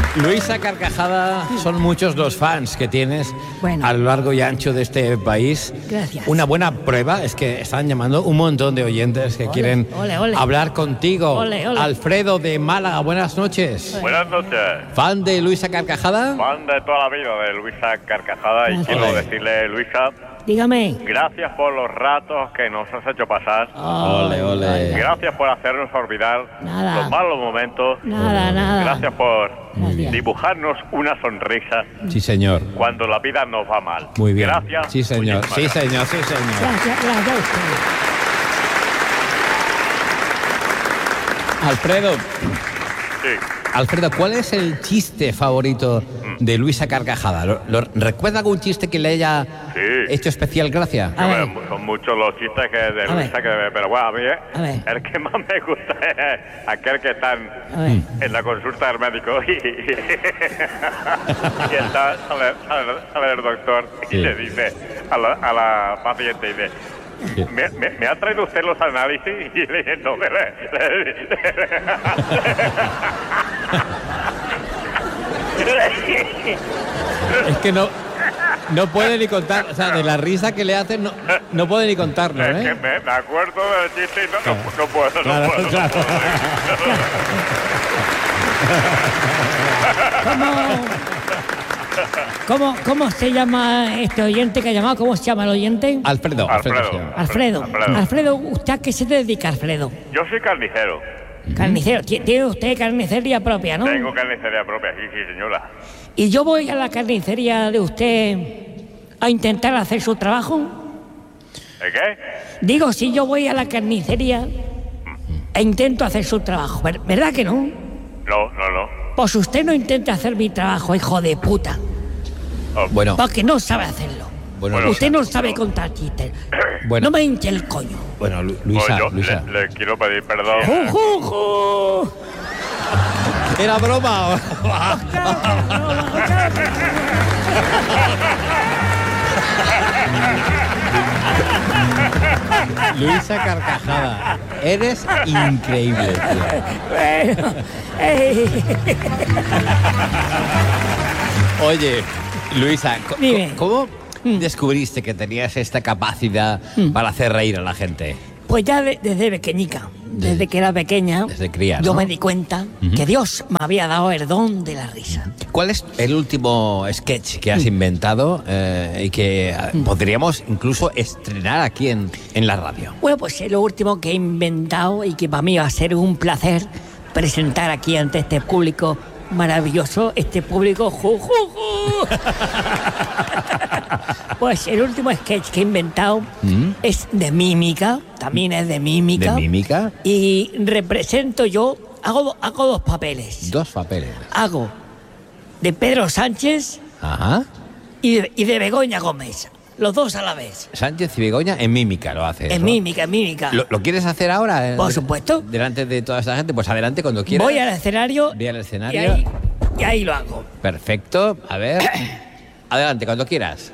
Luisa Carcajada, son muchos los fans que tienes a lo largo y ancho de este país. Gracias. Una buena prueba es que están llamando un montón de oyentes que quieren hablar contigo. Alfredo de Málaga, buenas noches. Buenas noches. ¿Fan de Luisa Carcajada? Fan de toda la vida de Luisa Carcajada. Y quiero decirle, Luisa, dígame. Gracias por los ratos que nos has hecho pasar. Ole, ole. Gracias por hacernos olvidar los malos momentos. Nada. Gracias por dibujarnos una sonrisa. Sí, señor. Cuando la vida nos va mal. Muy bien. Gracias. Sí, señor. Sí, señor. Sí, señor. Gracias a usted. Alfredo. Sí. Alfredo, ¿cuál es el chiste favorito de Luisa Carcajada? ¿Recuerda algún chiste que le haya hecho especial gracia? Son muchos los chistes de Luisa, pero bueno, a mí el que más me gusta es aquel que está en la consulta del médico y está, sale el doctor y le dice a la paciente, dice... ¿Me ha traído usted los análisis? Y le dije, no, Es que no puede ni contar, o sea, de la risa que le hacen no puede ni contarlo, ¿eh? Es que me acuerdo del chiste y no puedo. Claro. ¿Cómo se llama este oyente que ha llamado? ¿Cómo se llama el oyente? Alfredo. Alfredo, ¿usted a qué se dedica, Alfredo? Yo soy carnicero. Carnicero. Tiene usted carnicería propia, ¿no? Tengo carnicería propia, sí, señora. ¿Y yo voy a la carnicería de usted a intentar hacer su trabajo? ¿De qué? Digo, si yo voy a la carnicería e intento hacer su trabajo, ¿verdad que no? No. Pues usted no intenta hacer mi trabajo, hijo de puta. Bueno. Porque no sabe hacerlo. Bueno, usted no sabe contar chistes. Bueno. No me hinche el coño. Bueno, Luisa. Le quiero pedir perdón. ¿Era broma? Luisa Carcajada, eres increíble, tío. Oye, Luisa, ¿cómo descubriste que tenías esta capacidad para hacer reír a la gente? Pues ya desde pequeñica, desde que era pequeña, desde cría, ¿no? Yo me di cuenta que Dios me había dado el don de la risa. ¿Cuál es el último sketch que has inventado y que podríamos incluso estrenar aquí en la radio? Bueno, pues es lo último que he inventado y que para mí va a ser un placer presentar aquí ante este público maravilloso, este público Pues el último sketch que he inventado es de mímica, también es de mímica. ¿De mímica? Y represento yo, hago dos papeles. Dos papeles. Hago de Pedro Sánchez y de Begoña Gómez. Los dos a la vez. Sánchez y Begoña en mímica lo hace. En mímica. ¿Lo quieres hacer ahora? Por supuesto. Delante de toda esta gente, pues adelante cuando quieras. Voy al escenario. Y ahí lo hago. Perfecto. A ver. Adelante, cuando quieras.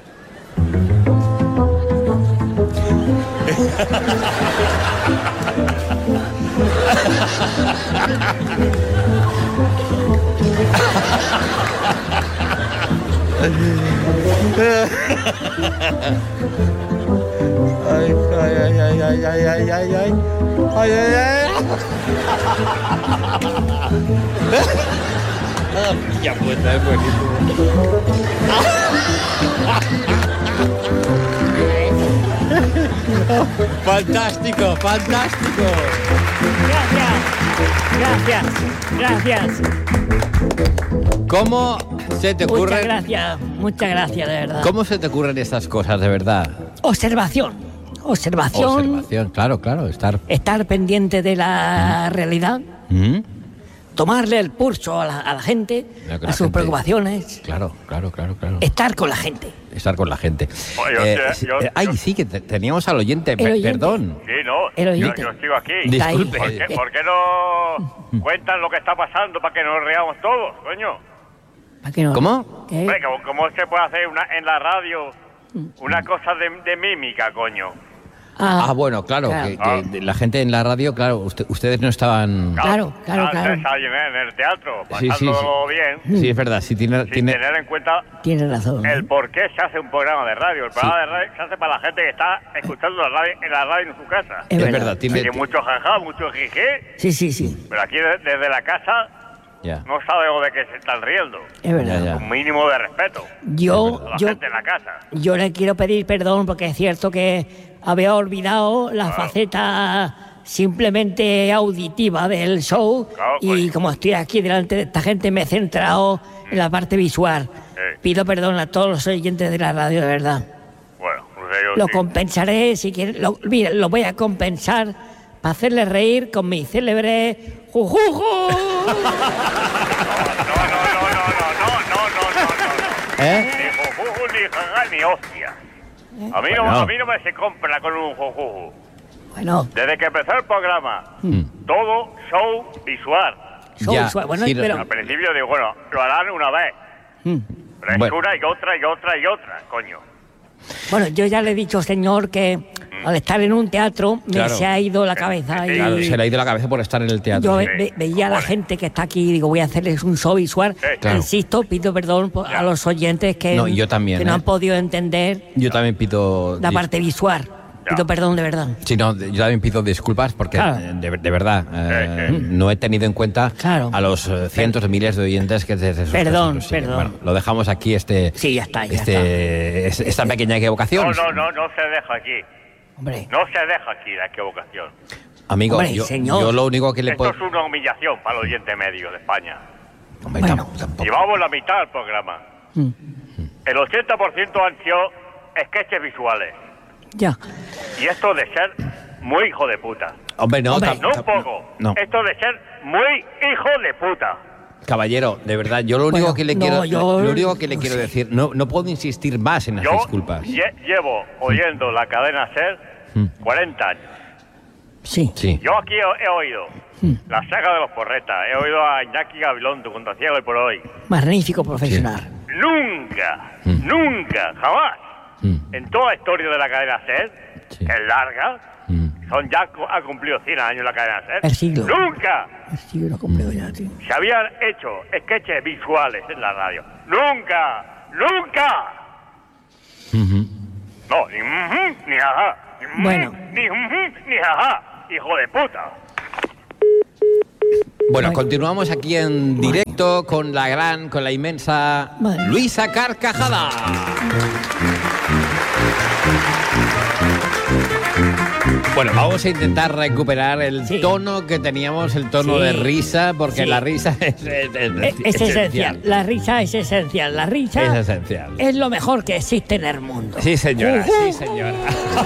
Ya pues, es buenísimo. Fantástico. Gracias. ¿Cómo se te ocurre? Muchas gracias, de verdad. ¿Cómo se te ocurren estas cosas, de verdad? Observación, claro, estar pendiente de la realidad, tomarle el pulso a la gente, a sus preocupaciones. Claro. Estar con la gente. Sí, que teníamos al oyente, perdón. Sí, no, yo sigo aquí. Disculpe. ¿Por qué no cuentan lo que está pasando para que nos reamos todos, coño? ¿Cómo? ¿Cómo se puede hacer en la radio una cosa de mímica, coño? Bueno, claro, claro. que la gente en la radio, claro, ustedes no estaban... Claro. Está en el teatro, pasándolo bien. Sí, es verdad, sí tiene... Sin tener en cuenta Tiene razón. el por qué se hace un programa de radio. El programa de radio se hace para la gente que está escuchando en la radio en su casa. Es verdad, tiene... Hay mucho jaja, mucho jiji. Sí. Pero aquí desde la casa no sabemos de qué se están riendo. Es verdad. Ya. Un mínimo de respeto. Yo A la gente en la casa. Yo le quiero pedir perdón porque es cierto que había olvidado la faceta simplemente auditiva del show y como estoy aquí delante de esta gente me he centrado en la parte visual. Pido perdón a todos los oyentes de la radio, de verdad. Bueno, yo Lo compensaré, si quieren, lo voy a compensar para hacerle reír con mi célebre jujuju. No. Ni jujuju, ni jaja, ni hostia. A mí no me se compra con un jujuju. Bueno. Desde que empezó el programa, todo show visual. Bueno, sí, pero... Al principio digo, bueno, lo harán una vez. Pero es una y otra, coño. Bueno, yo ya le he dicho, señor, que al estar en un teatro me se ha ido la cabeza. Y Claro, se le ha ido la cabeza por estar en el teatro. yo veía a la gente que está aquí y digo, voy a hacerles un show visual. Claro. Insisto, pido perdón a los oyentes que, yo también, que no han podido entender Yo también pido... la parte visual. Pido perdón de verdad. Sí, no, yo también pido disculpas porque de verdad no he tenido en cuenta a los cientos de miles de oyentes que desde Perdón. Bueno, lo dejamos aquí Sí, ya está. esta pequeña equivocación. No se deja aquí. Hombre. No se deja aquí la equivocación. Amigo, Hombre, yo lo único que le puedo... Esto es una humillación para el oyente medio de España. Hombre, Bueno. tampoco. Llevamos la mitad del programa. El 80% han sido sketches visuales. Ya. Y esto de ser muy hijo de puta. Hombre, no. No un poco. No. Esto de ser muy hijo de puta. Caballero, de verdad, yo lo único que le quiero, sé. decir, no puedo insistir más en las disculpas. Llevo oyendo la cadena SER 40 años. Sí. Yo aquí he oído la saga de los porretas, he oído a Iñaki Gabilondo, Contra Ciego y por hoy. Magnífico profesional. Nunca, jamás, en toda la historia de la cadena SER, que es larga, ha cumplido 100 años la cadena SER. El siglo. Nunca El siglo cumplido ya, tío. se habían hecho sketches visuales en la radio. Nunca. No, ni ajá. Bueno. Ni ajá. Hijo de puta. Bueno, continuamos aquí en directo con la inmensa Luisa Carcajada. Bueno, vamos a intentar recuperar el tono que teníamos, el tono de risa, porque la risa es esencial. La risa es esencial. La risa es esencial. Es lo mejor que existe en el mundo. Sí, señora, sí, señora.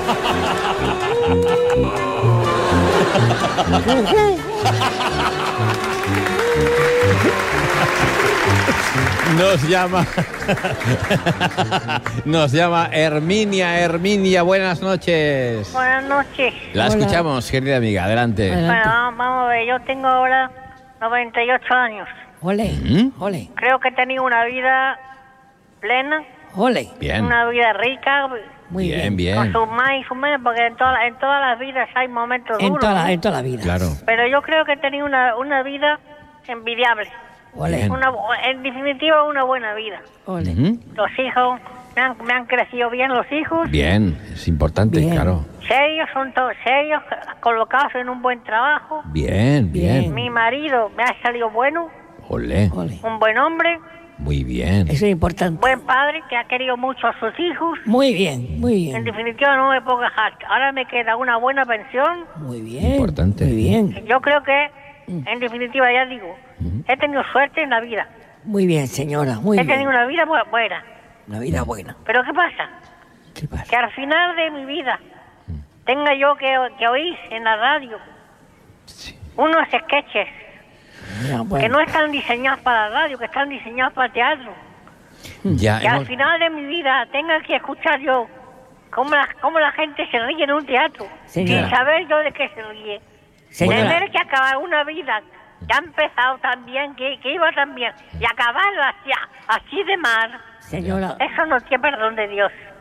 Nos llama Herminia, buenas noches. Buenas noches. La escuchamos, querida amiga, adelante. Bueno, vamos a ver, yo tengo ahora 98 años. Ole. Creo que he tenido una vida plena. Ole. Bien. Una vida rica. Muy bien. Con sus más y sus menos, porque en todas las vidas hay momentos duros. En toda la vida. Claro. Pero yo creo que he tenido una vida envidiable. Ole. En definitiva, una buena vida. Ole. Los hijos, me han crecido bien los hijos. Bien, es importante, Bien. claro. Serios, son todos serios, colocados en un buen trabajo. Bien. Mi marido me ha salido bueno, Olé, un buen hombre, muy bien. Eso es importante. buen padre que ha querido mucho a sus hijos. Muy bien. En definitiva, no me puedo quejar. Ahora me queda una buena pensión. Muy bien. Importante. Muy bien. Yo creo que, en definitiva, ya digo, he tenido suerte en la vida. Muy bien, señora. Muy He bien. tenido una vida buena. Una vida buena. Pero ¿qué pasa? ¿Qué pasa? Que al final de mi vida tenga yo que oír en la radio unos sketches Ya, bueno. que no están diseñados para la radio, que están diseñados para el teatro. Ya Que al final de mi vida tenga que escuchar yo cómo la gente se ríe en un teatro, Señora. sin saber yo de qué se ríe. Señora. Tener que acabar una vida que ha empezado tan bien, que iba tan bien, y acabarla así de mal, Señora. eso no tiene perdón de Dios.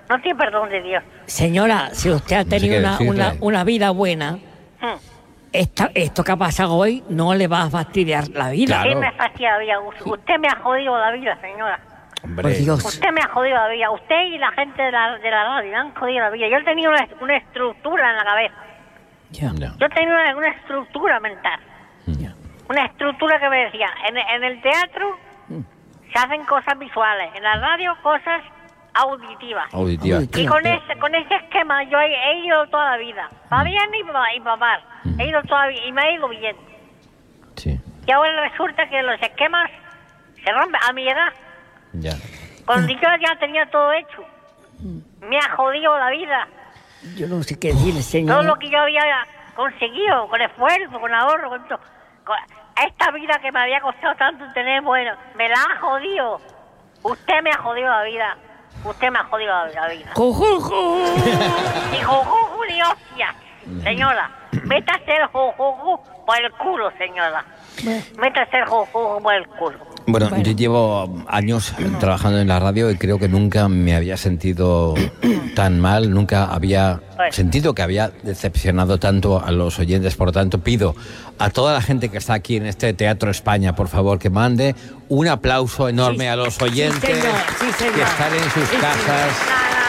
No tiene perdón de Dios. Señora, si usted ha tenido una vida buena, esto que ha pasado hoy no le va a fastidiar la vida. Claro. ¿Qué me fastidia la vida? Usted me ha jodido la vida, señora. Hombre. Por Dios. Usted me ha jodido la vida. Usted y la gente de la radio me han jodido la vida. Yo tenía una estructura en la cabeza. Ya. Yo tenía una estructura mental. Ya. Una estructura que me decía, en el teatro se hacen cosas visuales, en la radio cosas auditivas. Auditiva. Auditiva. Y con ese esquema yo he ido toda la vida, para bien y para mal. He ido toda la vida y me ha ido bien. Sí, Y ahora resulta que los esquemas se rompen a mi edad. ya. Cuando yo ya tenía todo hecho, me ha jodido la vida. Yo no sé qué decirle, Todo señora. lo que yo había conseguido, con esfuerzo, con ahorro, con todo. Esta vida que me había costado tanto tener, bueno, me la ha jodido. Usted me ha jodido la vida. Usted me ha jodido la vida. ¡Jujuju! Ni jujuju ni hostia, señora. Métase el jujuju por el culo, señora. Métase el jujuju por el culo. Bueno, yo llevo años trabajando en la radio y creo que nunca me había sentido tan mal, nunca había sentido que había decepcionado tanto a los oyentes. Por lo tanto, pido a toda la gente que está aquí en este Teatro España, por favor, que mande un aplauso enorme a los oyentes Sí, señor. que están en sus casas.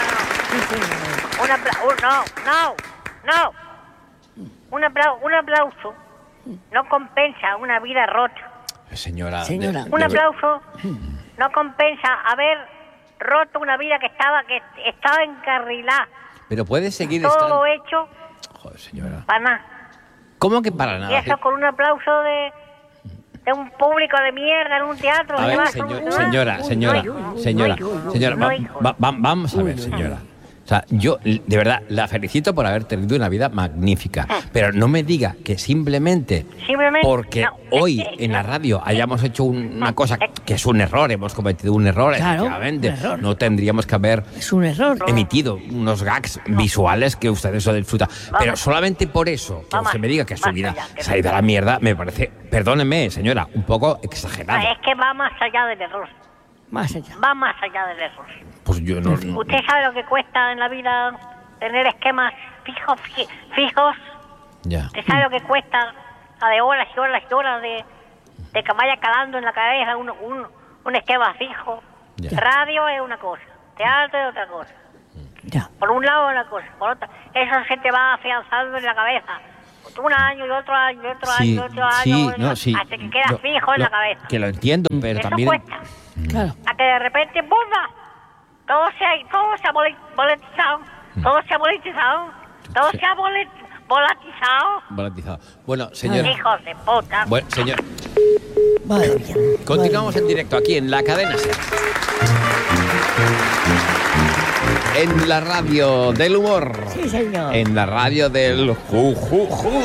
No. Un aplauso no compensa una vida rota. Señora, Señora. Un aplauso no compensa haber roto una vida que estaba encarrilada. pero puede seguir Todo estando... hecho Joder, señora. para nada. ¿Cómo que para Y nada? eso con un aplauso de un público de mierda en un teatro. A ver, además, señora, vamos a ver, señora. O sea, yo de verdad la felicito por haber tenido una vida magnífica, pero no me diga que simplemente porque no, hoy en la radio hayamos hecho una cosa que es un error, hemos cometido un error, Claro, efectivamente, un error. no tendríamos que haber Es un error. emitido unos gags visuales que ustedes lo disfrutan, pero solamente por eso, que Vamos, usted me diga que su más vida allá, que se ha ido a la mierda, me parece, perdóneme, señora, un poco exagerado. Es que va más allá del error. Más allá. Va más allá del error. Pues yo no... ¿Usted sabe lo que cuesta en la vida tener esquemas fijos? Ya. ¿Usted sabe lo que cuesta de horas y horas y horas de que vaya calando en la cabeza un esquema fijo? Ya. Radio es una cosa, teatro es otra cosa. Ya. Por un lado es una cosa, por otra. Eso se te va afianzando en la cabeza. Un año y otro año y otro año y otro año. Hasta que queda fijo en la cabeza. Que lo entiendo, pero Eso también... cuesta. Claro. A que de repente, ¡bomba! Todo se ha volatizado. Todo se ha volatizado. Todo se ha volatizado. Volatizado. Bueno, señor... Hijos de puta. Bueno, señor... Madre mía. Continuamos en directo aquí en la cadena SER. En la radio del humor. Sí, señor. En la radio del jujuju.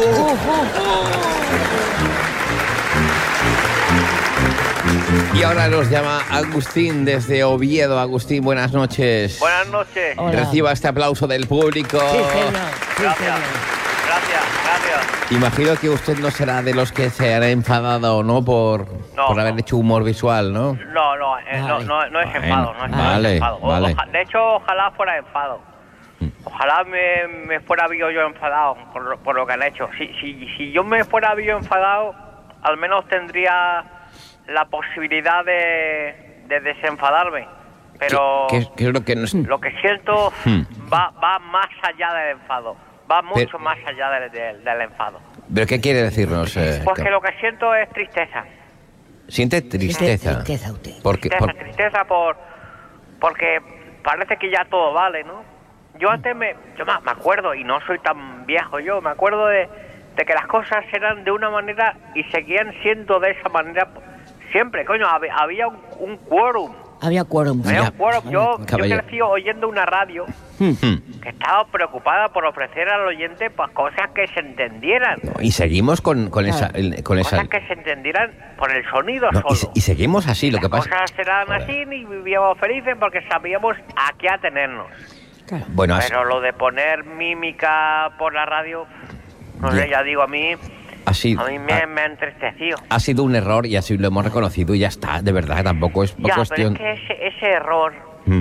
Y ahora nos llama Agustín desde Oviedo. Agustín, buenas noches. Buenas noches. Hola. Reciba este aplauso del público. Sí, señor. Sí, Gracias. señor. Gracias. Imagino que usted no será de los que se han enfadado, ¿no? Por haber hecho humor visual, ¿no? No es enfado, no es Vale, enfado. vale. De hecho, ojalá fuera enfado. Ojalá me fuera yo enfadado por lo que han hecho. Si yo me fuera yo enfadado, al menos tendría la posibilidad de desenfadarme. Pero ¿Qué es lo que nos... lo que siento va más allá del enfado. Va mucho más allá del enfado. ¿Pero qué quiere decirnos? Pues que lo que siento es tristeza. ¿Siente tristeza? Tristeza usted. Tristeza porque parece que ya todo vale, ¿no? Yo antes me acuerdo, y no soy tan viejo yo, me acuerdo de que las cosas eran de una manera y seguían siendo de esa manera siempre. Coño, había un quórum. Había quórum. Yo crecí oyendo una radio que estaba preocupada por ofrecer al oyente pues cosas que se entendieran. Y seguimos con esa... Cosas que se entendieran por el sonido No, solo. y seguimos así, lo que pasa... Las cosas eran así y vivíamos felices porque sabíamos a qué atenernos. Claro. Bueno, Pero lo de poner mímica por la radio, no sé, ya digo, a mí me ha entristecido. ha sido un error y así lo hemos reconocido y ya está, de verdad, tampoco es Ya, cuestión... pero es que ese error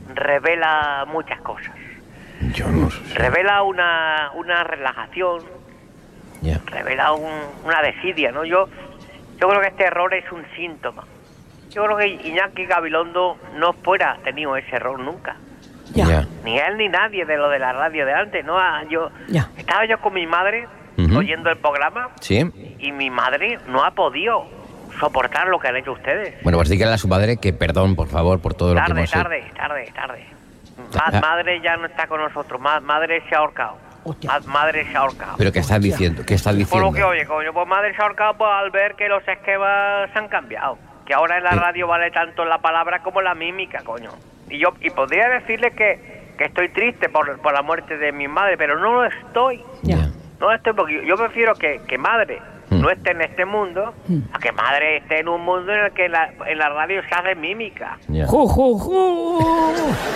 revela muchas cosas. Yo no sé. Revela una relajación, Ya. revela una desidia, ¿no? Yo creo que este error es un síntoma. Yo creo que Iñaki Gabilondo no fuera tenido ese error nunca. Ya. Ni él ni nadie de lo de la radio de antes, ¿no? Estaba yo con mi madre oyendo el programa Sí. y mi madre no ha podido soportar lo que han hecho ustedes. Bueno, pues dígale a su madre que perdón, por favor, por todo lo que hemos hecho. Tarde. Madre ya no está con nosotros. Madre se ha ahorcado. Hostia. Madre se ha ahorcado. ¿Pero qué estás diciendo? ¿Qué estás Por diciendo? lo que oye, coño, pues madre se ha ahorcado pues, al ver que los esquemas se han cambiado. Que ahora en la radio vale tanto la palabra como la mímica, coño. Y podría decirle que estoy triste por la muerte de mi madre, pero no lo estoy. Ya. No lo estoy porque yo prefiero que madre no esté en este mundo a que madre esté en un mundo en el que en la radio se hace mímica. Ya. ¡Ju, ju, ju!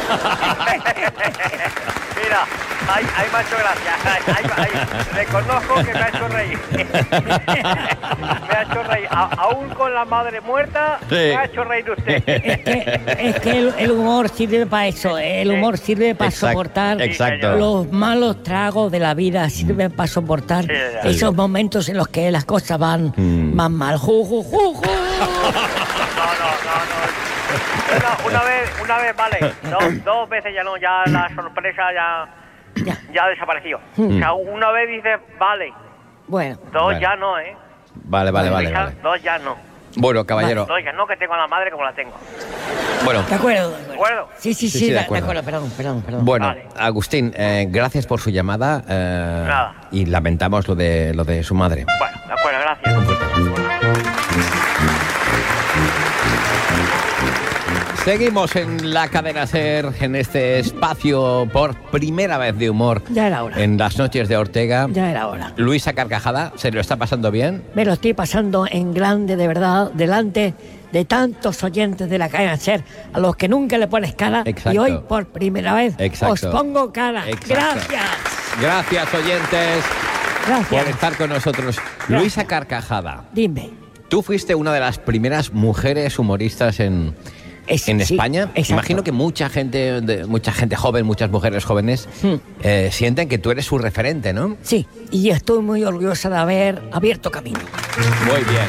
Mira, ahí me ha hecho gracia. Ahí, reconozco que me ha hecho reír. Me ha hecho reír. Aún con la madre muerta, Sí. me ha hecho reír usted. Es que el humor sirve para eso. El humor sirve para soportar Exacto. los malos tragos de la vida. Sirve para soportar Sí. esos momentos en los que las cosas van mal. ¡Ju, ju, ju, ju! No. Una vez, vale. Dos veces ya no, ya la sorpresa ya ha desaparecido. O sea, una vez dices, vale. Bueno, Dos Vale. ya no, ¿eh? Vale. Dos ya no. Bueno, caballero. Dos ya no, que tengo a la madre como la tengo. Bueno, de acuerdo. ¿De acuerdo? Sí, de de acuerdo. acuerdo. Perdón. bueno, Vale. Agustín, gracias por su llamada. Nada. Y lamentamos lo de su madre. Bueno, de acuerdo, gracias. Seguimos en la cadena SER, en este espacio por primera vez de humor. Ya era hora. En las noches de Ortega. Ya era hora. Luisa Carcajada, ¿se lo está pasando bien? Me lo estoy pasando en grande, de verdad, delante de tantos oyentes de la cadena SER, a los que nunca le pones cara. Exacto. Y hoy, por primera vez, Exacto. os pongo cara. Exacto. Gracias. Gracias, oyentes, por Gracias. estar con nosotros. Luisa Carcajada, Dime. tú fuiste una de las primeras mujeres humoristas en Sí, España. exacto. Imagino que mucha gente joven, muchas mujeres jóvenes, sienten que tú eres su referente, ¿no? Sí, y estoy muy orgullosa de haber abierto camino. Muy bien.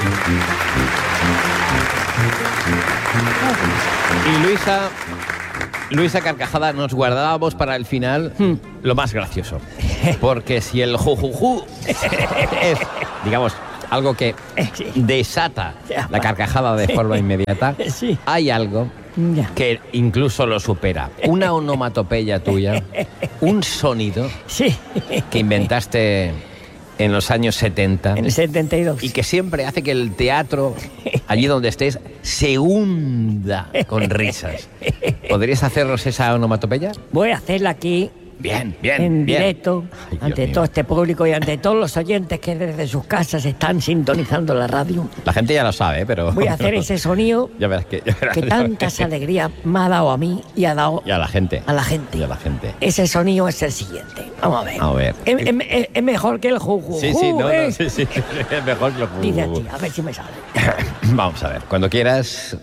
Y Luisa Carcajada, nos guardábamos para el final lo más gracioso. Porque si el jujuju es, digamos, algo que Sí. desata la carcajada de forma inmediata, Sí. hay algo Ya. que incluso lo supera. Una onomatopeya tuya, un sonido Sí, que inventaste en los años 70 en el 72. y que siempre hace que el teatro, allí donde estés, se hunda con risas. ¿Podrías hacernos esa onomatopeya? Voy a hacerla aquí, Bien, en bien. directo, Ay, Dios ante mío. todo este público y ante todos los oyentes que desde sus casas están sintonizando la radio. La gente ya lo sabe, pero... Voy a hacer ese sonido Ya verás que... que tantas alegrías me ha dado a mí y ha dado Y a la gente. a la gente. Y a la gente. Ese sonido es el siguiente. Vamos a ver. A ver. Es mejor que el juju. Sí, ¿eh? sí. Es mejor que lo... Dice así, a ver si me sale. Vamos a ver, cuando quieras...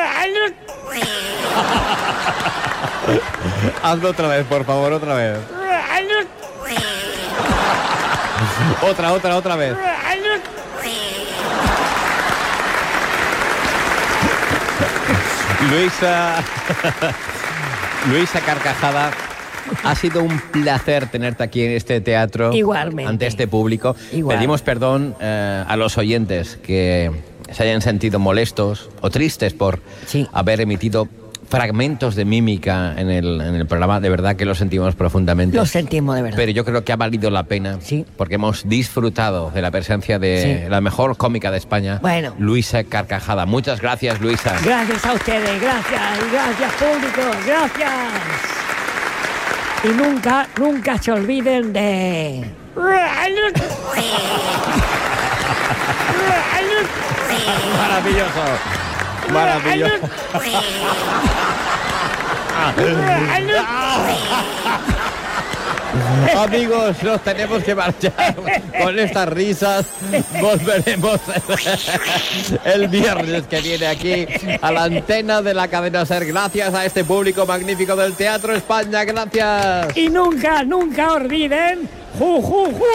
Hazlo otra vez, por favor, otra vez. Otra vez. Luisa Carcajada, ha sido un placer tenerte aquí en este teatro. Igualmente. Ante este público. Igual. Pedimos perdón a los oyentes que se hayan sentido molestos o tristes por Sí. haber emitido fragmentos de mímica en el programa. De verdad que lo sentimos profundamente. Lo sentimos de verdad. Pero yo creo que ha valido la pena, Sí. porque hemos disfrutado de la presencia de Sí. la mejor cómica de España, Bueno. Luisa Carcajada. Muchas gracias, Luisa. Gracias a ustedes, gracias, y gracias público, gracias. Y nunca se olviden de... Maravilloso. Maravilloso. Amigos, nos tenemos que marchar con estas risas. Volveremos el viernes que viene aquí a la antena de la cadena SER. Gracias a este público magnífico del Teatro España. Gracias. Y nunca, nunca olviden. ¡Ju, ju, ju!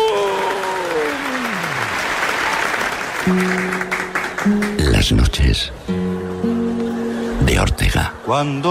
Las noches de Ortega. Cuando